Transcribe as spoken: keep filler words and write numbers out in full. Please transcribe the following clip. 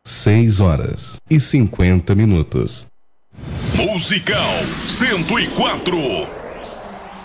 seis horas e cinquenta minutos. Musical cento e quatro.